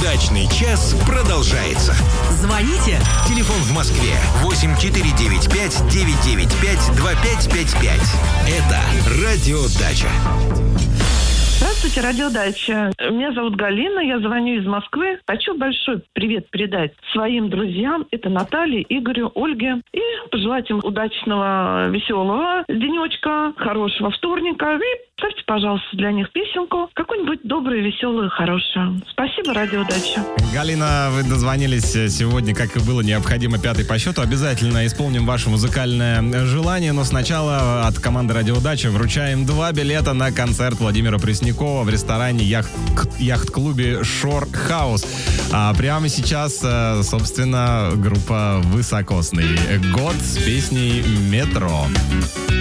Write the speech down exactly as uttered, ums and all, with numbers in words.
Удачный час продолжается. Звоните. Телефон в Москве восемь четыре девять пять девять девять пять два пять пять пять. Это Радио Дача. Здравствуйте, Радио Дача. Меня зовут Галина, я звоню из Москвы. Хочу большой привет передать своим друзьям. Это Наталье, Игорю, Ольге. И пожелать им удачного, веселого денечка, хорошего вторника. И ставьте, пожалуйста, для них песенку. Какую-нибудь добрую, веселую, хорошую. Спасибо, Радио Дача. Галина, вы дозвонились сегодня, как и было необходимо, пятый по счету. Обязательно исполним ваше музыкальное желание. Но сначала от команды Радио Дача вручаем два билета на концерт Владимира Преснякова в ресторане яхт- яхт-клубе Шор Хаус. А прямо сейчас, собственно, группа «Высокосный год» с песней «Метро».